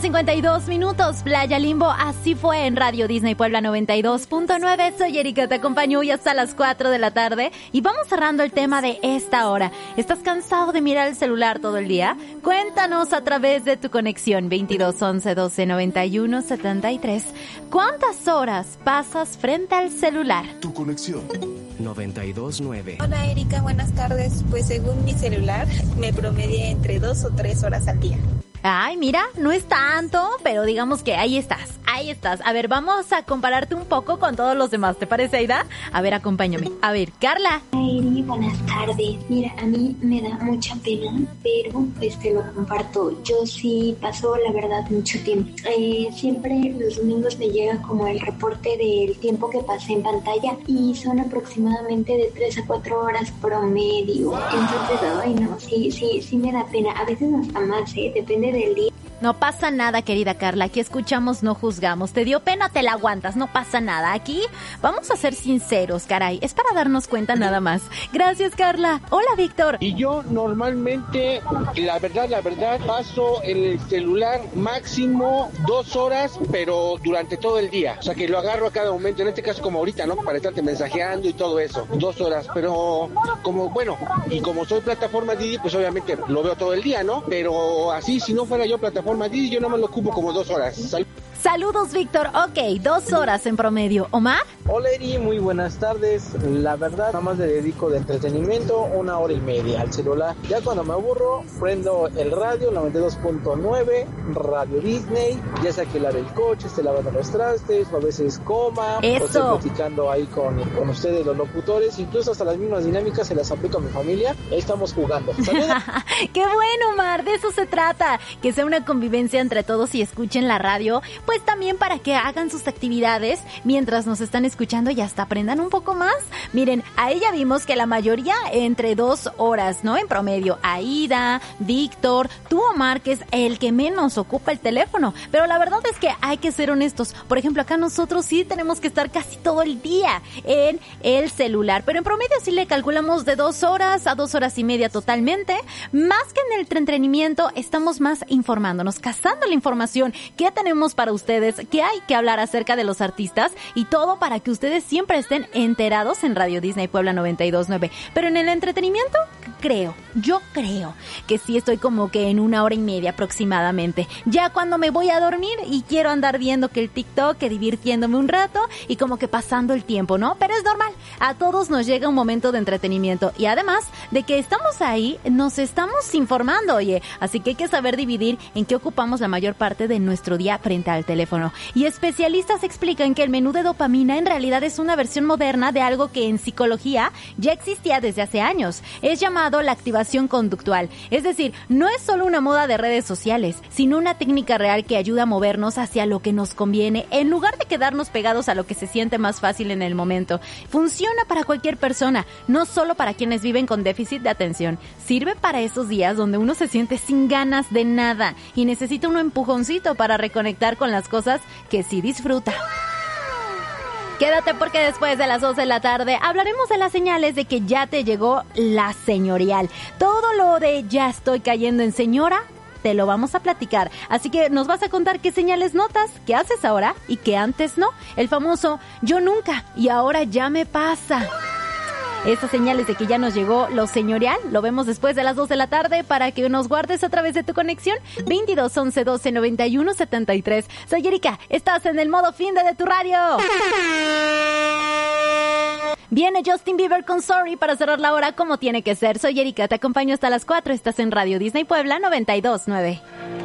8:52, Playa Limbo, así fue en Radio Disney Puebla 92.9. Soy Erika, te acompaño hoy hasta las 4 de la tarde y vamos cerrando el tema de esta hora. ¿Estás cansado de mirar el celular todo el día? Cuéntanos a través de tu conexión 22 11 12 91 73. ¿Cuántas horas pasas frente al celular? Tu conexión 92.9. Hola Erika, buenas tardes. Pues según mi celular me promedié entre 2 o 3 horas al día. Ay, mira, no es tanto, pero digamos que ahí estás. A ver, vamos a compararte un poco con todos los demás, ¿te parece, Aida? A ver, acompáñame. A ver, Carla. Eri, buenas tardes. Mira, a mí me da mucha pena, pero pues te lo comparto. Yo sí paso, la verdad, mucho tiempo. Siempre los domingos me llega como el reporte del tiempo que pasé en pantalla y son aproximadamente de 3 a 4 horas promedio. Entonces, ay no, sí me da pena. A veces hasta más, depende del día. No pasa nada, querida Carla, aquí escuchamos, no juzgamos. Te dio pena, te la aguantas, no pasa nada. Aquí vamos a ser sinceros, caray, es para darnos cuenta nada más. Gracias, Carla. Hola, Víctor. Y yo normalmente, la verdad, paso en el celular máximo 2 horas, pero durante todo el día. O sea, que lo agarro a cada momento, en este caso como ahorita, ¿no? Para estarte mensajeando y todo eso. 2 horas, pero como soy plataforma Didi, pues obviamente lo veo todo el día, ¿no? Pero así, si no fuera yo plataforma Didi, yo no me lo ocupo como 2 horas. Saludos, Víctor. Ok, 2 horas en promedio. ¿Omar? Hola, Eri, muy buenas tardes. La verdad, nada más le dedico de entretenimiento 1 hora y media al celular. Ya cuando me aburro, prendo el radio 92.9, Radio Disney, ya sea que lave el coche, esté lavando los trastes, o a veces coma, o estoy platicando ahí con ustedes, los locutores, incluso hasta las mismas dinámicas se las aplico a mi familia. Ahí estamos jugando. ¡Saludos! ¡Qué bueno, Omar! De eso se trata. Que sea una convivencia entre todos y escuchen la radio, pues también para que hagan sus actividades mientras nos están escuchando y hasta aprendan un poco más. Miren, ahí ya vimos que la mayoría entre 2 horas, ¿no? En promedio. Aida, Víctor, tú, Omar, que es el que menos ocupa el teléfono. Pero la verdad es que hay que ser honestos. Por ejemplo, acá nosotros sí tenemos que estar casi todo el día en el celular. Pero en promedio sí le calculamos de 2 horas a 2 horas y media totalmente. Más que en el entretenimiento, estamos más informándonos, cazando la información que tenemos para ustedes, que hay que hablar acerca de los artistas y todo para que ustedes siempre estén enterados en Radio Disney Puebla 92.9. Pero en el entretenimiento, yo creo que sí estoy como que en 1 hora y media aproximadamente. Ya cuando me voy a dormir y quiero andar viendo que el TikTok, que divirtiéndome un rato y como que pasando el tiempo, ¿no? Pero es normal, a todos nos llega un momento de entretenimiento y además de que estamos ahí, nos estamos informando, oye, así que hay que saber dividir en qué ocupamos la mayor parte de nuestro día frente al teléfono. Y especialistas explican que el menú de dopamina en realidad es una versión moderna de algo que en psicología ya existía desde hace años. Es llamado la activación conductual. Es decir, no es solo una moda de redes sociales, sino una técnica real que ayuda a movernos hacia lo que nos conviene en lugar de quedarnos pegados a lo que se siente más fácil en el momento. Funciona para cualquier persona, no solo para quienes viven con déficit de atención. Sirve para esos días donde uno se siente sin ganas de nada y necesita un empujoncito para reconectar con las cosas que sí disfruta. Quédate porque después de las 2 de la tarde hablaremos de las señales de que ya te llegó la señorial. Todo lo de ya estoy cayendo en señora, te lo vamos a platicar. Así que nos vas a contar qué señales notas, qué haces ahora y qué antes no. El famoso yo nunca y ahora ya me pasa. Estas señales de que ya nos llegó lo señorial, lo vemos después de las 2 de la tarde para que nos guardes a través de tu conexión 22 11 12 91 73. Soy Erika, estás en el modo fin de tu radio. Viene Justin Bieber con Sorry para cerrar la hora como tiene que ser. Soy Erika, te acompaño hasta las 4, estás en Radio Disney Puebla 92.9.